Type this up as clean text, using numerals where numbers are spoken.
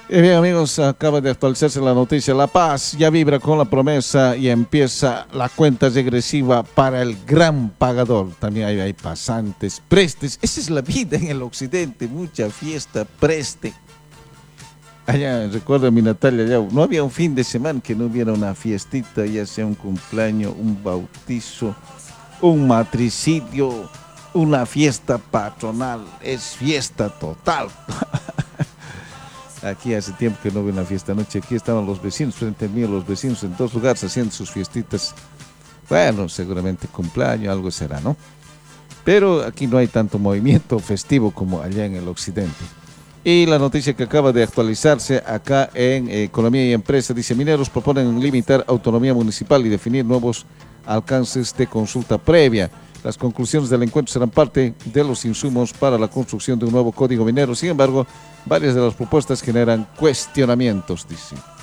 Bien amigos, acaba de actualizarse la noticia. La Paz ya vibra con la promesa y empieza la cuenta regresiva para el gran pagador. También hay pasantes, prestes. Esa es la vida en el occidente, mucha fiesta, preste. Allá, recuerdo mi Natalia, allá, no había un fin de semana que no hubiera una fiestita, ya sea un cumpleaños, un bautizo, un matricidio, una fiesta patronal. Es fiesta total. Aquí hace tiempo que no veo una fiesta anoche. Aquí estaban los vecinos, frente a mí, los vecinos en dos lugares haciendo sus fiestitas. Bueno, seguramente cumpleaños, algo será, ¿no? Pero aquí no hay tanto movimiento festivo como allá en el occidente. Y la noticia que acaba de actualizarse acá en Economía y Empresa dice: mineros proponen limitar autonomía municipal y definir nuevos alcances de consulta previa. Las conclusiones del encuentro serán parte de los insumos para la construcción de un nuevo código minero. Sin embargo, varias de las propuestas generan cuestionamientos, dice.